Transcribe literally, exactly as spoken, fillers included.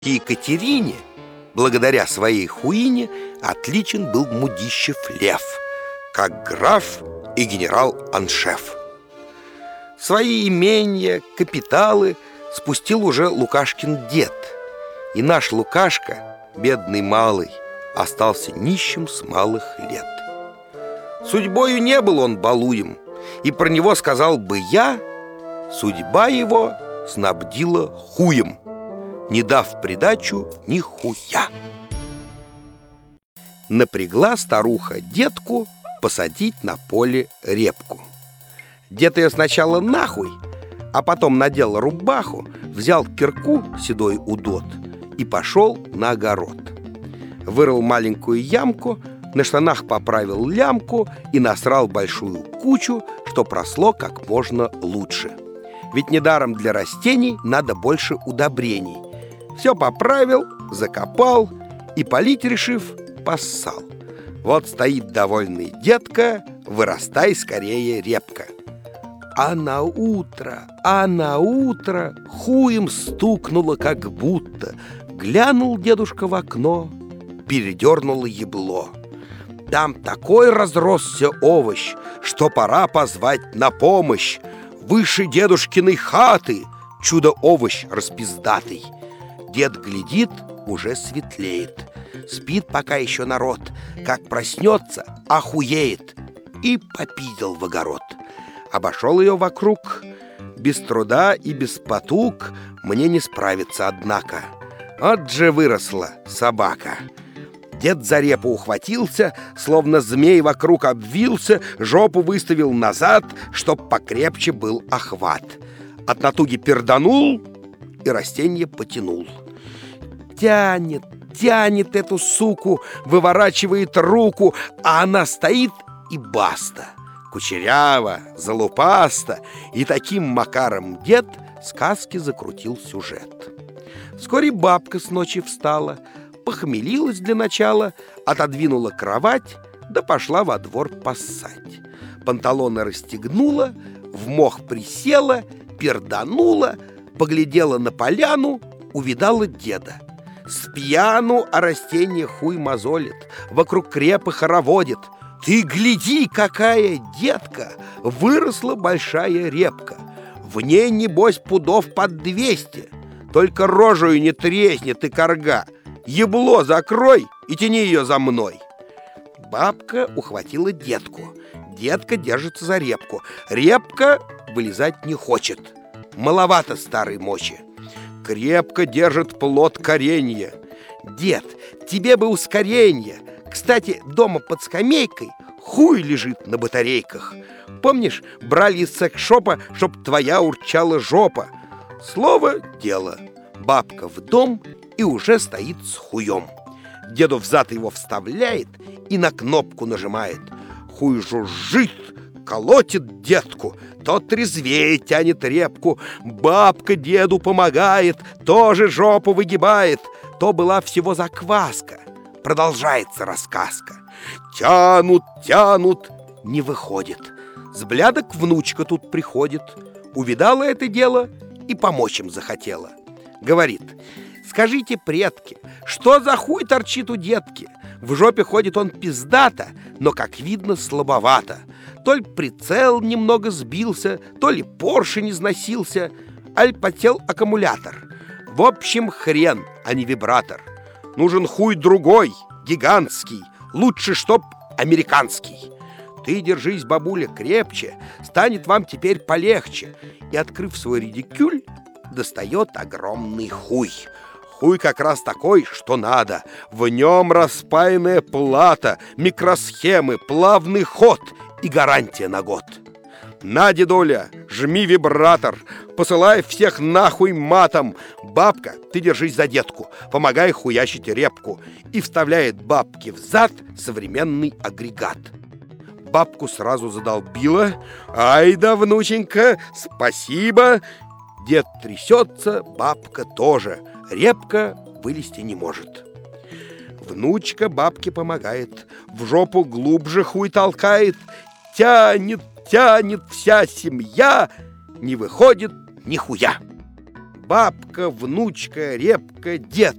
Екатерине, благодаря своей хуине, отличен был Мудищев Лев, как граф и генерал-аншеф. Свои имения, капиталы спустил уже Лукашкин дед, и наш Лукашка, бедный малый, остался нищим с малых лет. Судьбою не был он балуем, и про него сказал бы я: судьба его снабдила хуем, не дав в придачу ни хуя. Напрягла старуха детку посадить на поле репку. Дед ее сначала нахуй, а потом надел рубаху, взял кирку седой удот и пошел на огород. Вырыл маленькую ямку, на штанах поправил лямку и насрал большую кучу, что просло как можно лучше. Ведь недаром для растений надо больше удобрений. Все поправил, закопал и, полить решив, поссал. Вот стоит довольный детка, вырастай скорее репка. А на утро, а на утро хуем стукнуло как будто. Глянул дедушка в окно, передернуло ебло. Там такой разросся овощ, что пора позвать на помощь. Выше дедушкиной хаты чудо-овощ распиздатый. Дед глядит, уже светлеет. Спит пока еще народ. Как проснется, охуеет. И попидел в огород. Обошел ее вокруг. Без труда и без потуг мне не справиться, однако. Вот же выросла собака. Дед за репу ухватился, словно змей вокруг обвился, жопу выставил назад, чтоб покрепче был охват. От натуги перданул и растение потянул. Тянет, тянет эту суку, выворачивает руку, а она стоит и баста. Кучеряво, залупаста, и таким макаром дед сказки закрутил сюжет. Вскоре бабка с ночи встала, похмелилась для начала, отодвинула кровать, да пошла во двор поссать. Панталоны расстегнула, в мох присела, перданула, поглядела на поляну, увидала деда. С пьяну, а растение хуй мозолит, вокруг крепы хороводит. Ты гляди, какая детка! Выросла большая репка. В ней, небось, пудов под двести. Только рожею не тресни ты, корга. Ебло закрой и тяни ее за мной. Бабка ухватила детку. Детка держится за репку. Репка вылезать не хочет. Маловато старой мочи. Крепко держит плод коренья. Дед, тебе бы ускоренье. Кстати, дома под скамейкой хуй лежит на батарейках. Помнишь, брали из секс-шопа, чтоб твоя урчала жопа? Слово дело. Бабка в дом и уже стоит с хуем. Деду взад его вставляет и на кнопку нажимает. Хуй жужжит, колотит детку. Тот трезвее тянет репку. Бабка деду помогает, тоже жопу выгибает. То была всего закваска. Продолжается рассказка. Тянут, тянут, не выходит. С блядок внучка тут приходит. Увидала это дело и помочь им захотела. Говорит: скажите, предки, что за хуй торчит у детки? В жопе ходит он пиздато, но, как видно, слабовато. То ли прицел немного сбился, то ли поршень износился, аль потел аккумулятор. В общем, хрен, а не вибратор. Нужен хуй другой, гигантский, лучше, чтоб американский. Ты держись, бабуля, крепче, станет вам теперь полегче. И, открыв свой редикюль, достает огромный хуй. Хуй как раз такой, что надо. В нем распаянная плата, микросхемы, плавный ход и гарантия на год. На, дедуля, жми вибратор, посылай всех нахуй матом. Бабка, ты держись за детку, помогай хуячить репку. И вставляет бабке в зад современный агрегат. Бабку сразу задолбила. Ай да, внученька, спасибо. Дед трясется, бабка тоже. Репка вылезти не может. Внучка бабке помогает, в жопу глубже хуй толкает. Тянет, тянет вся семья, не выходит нихуя. бабка, внучка, репка, дед.